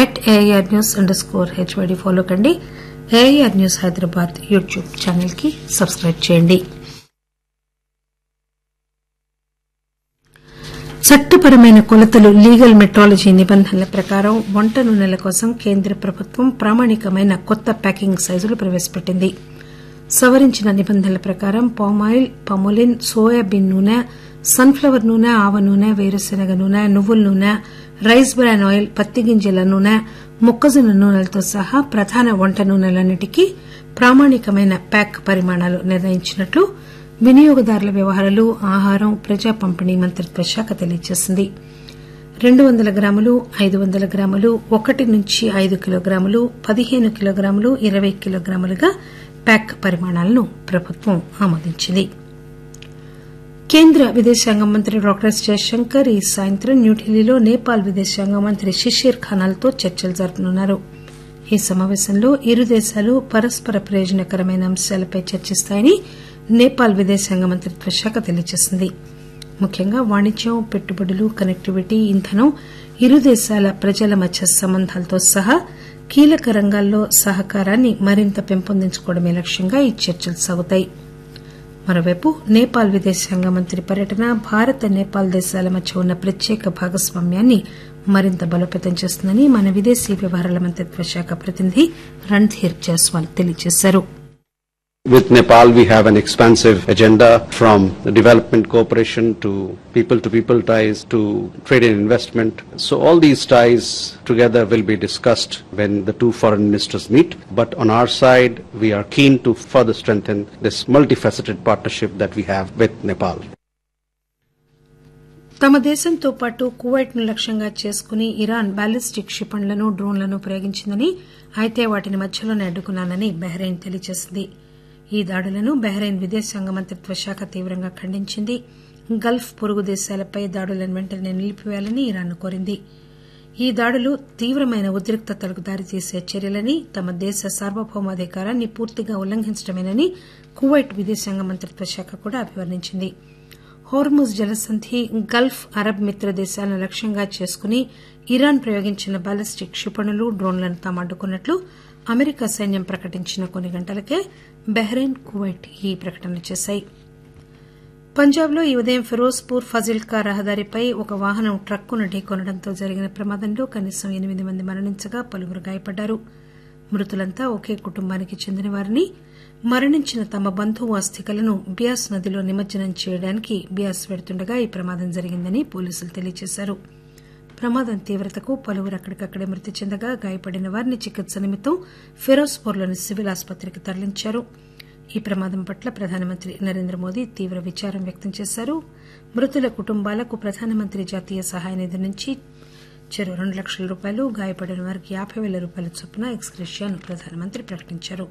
@AIRnews_HYD follow కండి. AIR news Hyderabad YouTube channel కి subscribe చేయండి. చట్టపరమైన కొలతలు లీగల్ మెట్రాలజీ నిబంధనల ప్రకారం వంట నూనెల కోసం కేంద్ర ప్రభుత్వం ప్రామాణికమైన కొత్త ప్యాకింగ్ సైజులు ప్రవేశపెట్టింది. సవరించిన నిబంధనల ప్రకారం పామాయిల్, పమోలిన్, సోయాబీన్ నూనె, సన్ఫ్లవర్ నూనె, ఆవ నూనె, వేరుశెనగ నూనె, నువ్వుల నూనె, రైస్ బ్రాన్ ఆయిల్, పత్తి గింజల నూనె, మొక్కజొన్న నూనెలతో సహా ప్రధాన వంట నూనెలన్నింటికీ ప్రామాణికమైన ప్యాక్ పరిమాణాలు నిర్ణయించినట్లు వినియోగదారుల వ్యవహారాలు, ఆహారం, ప్రజా పంపిణీ మంత్రిత్వ శాఖ తెలియజేసింది. 200 గ్రాములు, 500 గ్రాములు, 1 నుంచి 5 కిలోగ్రాములు, 15 కిలోగ్రాములు, 20 కిలోగ్రాములుగా ప్యాక్ పరిమాణాలను ప్రభుత్వం ఆమోదించింది. కేంద్ర విదేశాంగ మంత్రి డాక్టర్ ఎస్ జయశంకర్ ఈ సాయంత్రం న్యూఢిల్లీలో నేపాల్ విదేశాంగ మంత్రి షిషిర్ ఖనాల్తో చర్చలు జరపనున్నారు. ఈ సమాపేశంలో ఇరు దేశాలు పరస్పర ప్రయోజనకరమైన అంశాలపై చర్చిస్తాయని నేపాల్ విదేశాంగ మంత్రిత్వ శాఖ తెలియజేసింది. ముఖ్యంగా వాణిజ్యం, పెట్టుబడులు, కనెక్టివిటీ, ఇంధనం, ఇరు దేశాల ప్రజల మధ్య సంబంధాలతో సహా కీలక రంగాల్లో సహకారాన్ని మరింత పెంపొందించుకోవడమే లక్ష్యంగా ఈ చర్చలు సాగుతాయి. మరోవైపు నేపాల్ విదేశాంగ మంత్రి పర్యటన భారత్, నేపాల్ దేశాల మధ్య ఉన్న ప్రత్యేక భాగస్వామ్యాన్ని మరింత బలోపేతం చేస్తుందని మన విదేశీ వ్యవహారాల మంత్రిత్వ శాఖ ప్రతినిధి రణ్ధీర్ జైస్వాల్ తెలియజేశారు. With Nepal, we have an expansive agenda from development cooperation to people ties to trade and investment. So all these ties together will be discussed when the two foreign ministers meet. But on our side, we are keen to further strengthen this multifaceted partnership that we have with Nepal. తమ దేశంతో పాటు Kuwait ను లక్ష్యంగా చేసుకుని Iran ballistic క్షిపణులను, డ్రోన్లను ప్రయోగించిందని, అయితే వాటిని మధ్యలోనే అడ్డుకున్నానని Bahrain తెలియజేసింది. ఈ దాడులను బహ్రెయిన్ విదేశాంగ మంత్రిత్వ శాఖ తీవ్రంగా ఖండించింది. గల్ఫ్ పొరుగు దేశాలపై దాడులను వెంటనే నిలిపివేయాలని ఇరాన్ను కోరింది. ఈ దాడులు తీవ్రమైన ఉద్రిక్తతలకు దారితీసే చర్యలని, తమ దేశ సార్వభౌమాధికారాన్ని పూర్తిగా ఉల్లంఘించడమేనని కువైట్ విదేశాంగ మంత్రిత్వ శాఖ కూడా అభివర్ణించింది. హోర్ముజ్ జలసంధి, గల్ఫ్, అరబ్ మిత్ర దేశాలను లక్ష్యంగా చేసుకుని ఇరాన్ ప్రయోగించిన బాలిస్టిక్ క్షిపణులు, డ్రోన్లను తాము అడ్డుకున్నట్లు అమెరికా సైన్యం ప్రకటించిన కొన్ని గంటలకే బహ్రెయిన్, కువైట్ ఈ ప్రకటనలు చేశాయి. పంజాబ్లో ఈ ఉదయం ఫిరోజ్పూర్ ఫజిల్కా రహదారిపై ఒక వాహనం ట్రక్కును ఢీకొనడంతో జరిగిన ప్రమాదంలో కనీసం 8 మంది మరణించగా పలువురు గాయపడ్డారు. మృతులంతా ఒకే కుటుంబానికి చెందినవారని, మరణించిన తమ బంధువు అస్థికలను బియాస్ నదిలో నిమజ్జనం చేయడానికి బియాస్ వెడుతుండగా ఈ ప్రమాదం జరిగిందని పోలీసులు తెలియజేశారు. ప్రమాదం తీవ్రతకు పలువురు అక్కడికక్కడే మృతి చెందగా గాయపడిన వారిని చికిత్స నిమిత్తం ఫిరోజ్పూర్లోని సివిల్ ఆసుపత్రికి తరలించారు. ఈ ప్రమాదం పట్ల ప్రధానమంత్రి నరేంద్ర మోదీ తీవ్ర విచారం వ్యక్తం చేశారు. మృతుల కుటుంబాలకు ప్రధానమంత్రి జాతీయ సహాయ నిధి నుంచి చెరో 2 లక్షల రూపాయలు, గాయపడిన వారికి 50,000 రూపాయల చొప్పున ఎక్స్గ్రేషియాను ప్రధానమంత్రి ప్రకటించారు.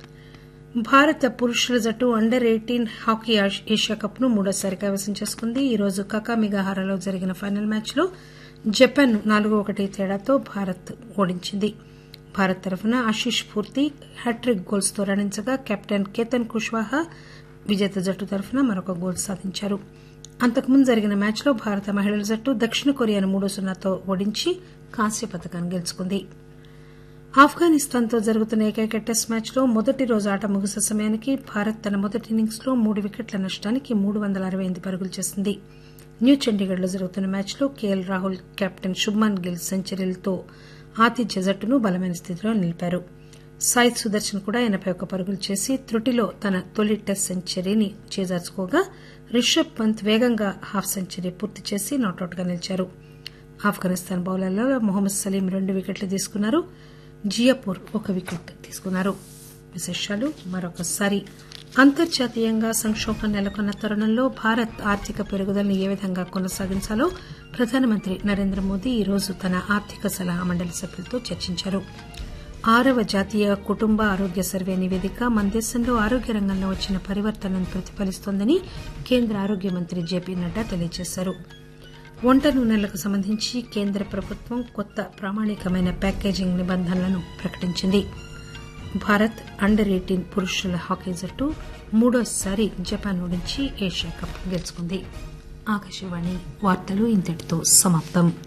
భారత పురుషుల జట్టు అండర్-18 హాకీ ఏషియాకప్ ను మూడోసారి కైవసం చేసుకుంది. ఈ రోజు కకామిగాహారాలో జరిగిన ఫైనల్ మ్యాచ్లో జపాన్ 4-1 తేడాతో భారత్ ఓడించింది. భారత్ తరఫున ఆశిష్ పూర్తి హ్యాట్రిక్ గోల్స్ తో రాణించగా కెప్టెన్ కేతన్ కుష్వాహా విజేత జట్టు తరఫున మరొక గోల్ సాధించారు. అంతకుముందు జరిగిన మ్యాచ్లో భారత మహిళల జట్టు దక్షిణ కొరియాను 3-0తో ఓడించి కాంస్య పతకాన్ని గెలుచుకుంది. ఆఫ్ఘనిస్తాన్తో జరుగుతున్న ఏకైక టెస్ట్ మ్యాచ్లో మొదటి రోజు ఆట ముగిసే సమయానికి భారత్ తన మొదటి ఇన్నింగ్స్లో 3 వికెట్ల నష్టానికి 368 పరుగులు చేసింది. న్యూ చండీగఢ్లో జరుగుతున్న మ్యాచ్లో కేఎల్ రాహుల్, కెప్టెన్ శుభ్మన్ గిల్ సెంచరీలతో ఆతిథ్య జట్టును బలమైన స్థితిలో నిలిపారు. సాయి సుదర్శన్ కూడా 81 పరుగులు చేసి త్రుటిలో తన తొలి టెస్ట్ సెంచరీని చేజార్చుకోగా రిషబ్ పంత్ వేగంగా హాఫ్ సెంచరీ పూర్తి చేసి నాటౌట్గా నిలిచారు. ఆఫ్ఘనిస్తాన్ బౌలర్లలో మొహమ్మద్ సలీం 2 వికెట్లు తీసుకున్నారు. జియాపూర్ 1 వికెట్ తీసుకున్నారు. విశేషాలు మరొకసారి. అంతర్జాతీయంగా సంక్షోభం నెలకొన్న తరుణంలో భారత్ ఆర్థిక పెరుగుదలను ఏ విధంగా కొనసాగించాలో ప్రధానమంత్రి నరేంద్ర మోదీ ఈ రోజు తన ఆర్థిక సలహా మండలి సభ్యులతో చర్చించారు. 6వ జాతీయ కుటుంబ ఆరోగ్య సర్వే నివేదిక మన దేశంలో ఆరోగ్య రంగంలో వచ్చిన పరివర్తనను ప్రతిఫలిస్తోందని కేంద్ర ఆరోగ్య మంత్రి జేపీ నడ్డా తెలియజేశారు. వంట నూనెలకు సంబంధించి కేంద్ర ప్రభుత్వం కొత్త ప్రామాణికమైన ప్యాకేజింగ్ నిబంధనలను ప్రకటించింది. భారత్ అండర్-18 పురుషుల హాకీ జట్టు మూడోసారి జపాన్ ఓడించి ఏషియా కప్ గెలుచుకుంది. ఆకాశవాణి వార్తలు ఇంతటితో సమాప్తం.